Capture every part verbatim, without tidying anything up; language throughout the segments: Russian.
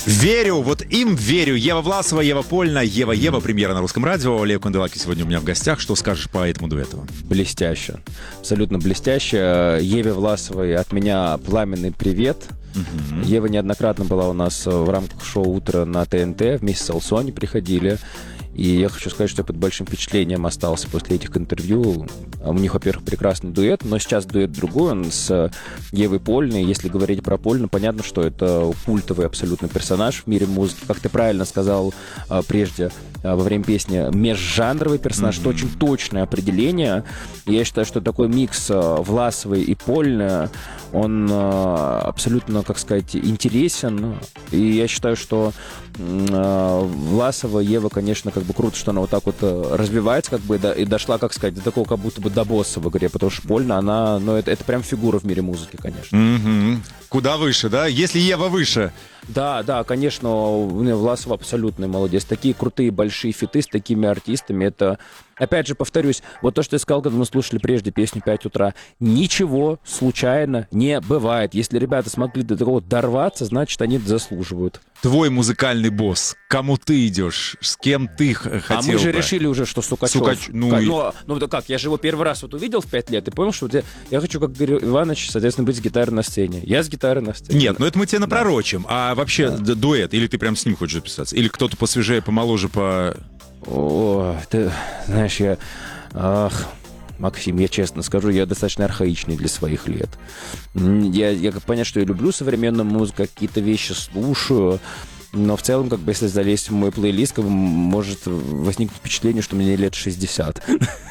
Верю, вот им верю. Ева Власова, Ева Польна, Ева Ева, премьера на Русском радио. Лев Канделаки сегодня у меня в гостях. Что скажешь по этому дуэту? Блестяще. Абсолютно блестяще. Еве Власовой от меня пламенный привет. Uh-huh. Ева неоднократно была у нас в рамках шоу «Утро» на ТНТ. Вместе с Алсони приходили. И я хочу сказать, что я под большим впечатлением остался после этих интервью. У них, во-первых, прекрасный дуэт, но сейчас дуэт другой, он с Евой Польной. Если говорить про Польну, понятно, что это культовый абсолютно персонаж в мире музыки. Как ты правильно сказал а, прежде, а, во время песни, межжанровый персонаж. Mm-hmm. Это очень точное определение. И я считаю, что такой микс а, Власовой и Польны, он а, абсолютно, как сказать, интересен. И я считаю, что а, Власова, Ева, конечно, как бы круто, что она вот так вот развивается, как бы, и дошла, как сказать, до такого, как будто бы до босса в игре, потому что Польна, она, ну, это, это прям фигура в мире музыки, конечно. Mm-hmm. Куда выше, да? Если Ева выше. Да, да, конечно, Власова абсолютный молодец. Такие крутые большие фиты с такими артистами, это... Опять же, повторюсь, вот то, что я сказал, когда мы слушали прежде песню «пять утра», ничего случайно не бывает. Если ребята смогли до такого дорваться, значит, они заслуживают. Твой музыкальный босс, к кому ты идешь, с кем ты хотел А мы же бы? решили уже, что Сукачев. Сукач... Ну, как, и... ну, ну да как, я же его первый раз вот увидел в пять лет и понял, что вот я, я хочу, как Игорь Иванович, соответственно, быть с гитарой на сцене. Я с гитарой на сцене. Нет, ну это мы тебе напророчим. Да. А вообще да. дуэт, или ты прям с ним хочешь записаться? Или кто-то посвежее, помоложе, по... О, ты знаешь, я... Ах, Максим, я честно скажу, я достаточно архаичный для своих лет. Я, я как понять, что я люблю современную музыку, какие-то вещи слушаю, но в целом, как бы, если залезть в мой плейлист, как бы, может возникнуть впечатление, что мне лет шестьдесят.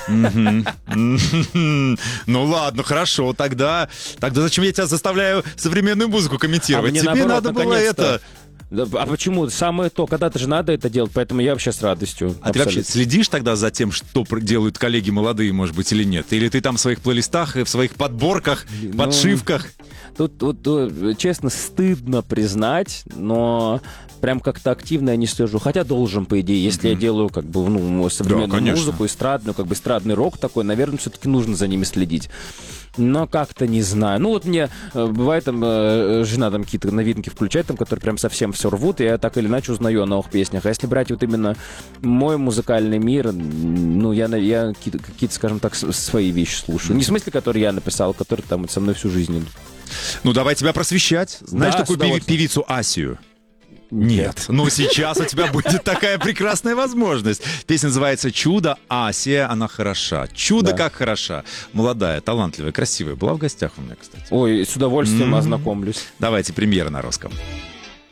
Ну ладно, хорошо, тогда тогда зачем я тебя заставляю современную музыку комментировать? Тебе надо было это... А почему? Самое то, когда-то же надо это делать, поэтому я вообще с радостью. А абсолютно. Ты вообще следишь тогда за тем, что делают коллеги молодые, может быть, или нет? Или ты там в своих плейлистах, в своих подборках, ну, подшивках? Тут, тут, тут, честно, стыдно признать, но прям как-то активно я не слежу. Хотя должен, по идее, если mm-hmm. я делаю как бы, ну, современную да, музыку, эстрадную, как бы эстрадный рок такой, наверное, все-таки нужно за ними следить. Но как-то не знаю. Ну вот мне бывает там жена там какие-то новинки включает, там, которые прям совсем все рвут, и я так или иначе узнаю о новых песнях. А если брать вот именно мой музыкальный мир, ну я, я какие-то, какие-то, скажем так, свои вещи слушаю. Не в смысле, которые я написал, которые там со мной всю жизнь идут. Ну давай тебя просвещать. Знаешь да, такую пев- певицу Асию? Нет. Но сейчас у тебя будет такая прекрасная возможность. Песня называется «Чудо». Асия, она хороша. Чудо, да. Как хороша. Молодая, талантливая, красивая. Была в гостях у меня, кстати. Ой, с удовольствием mm-hmm. ознакомлюсь. Давайте, премьера на русском.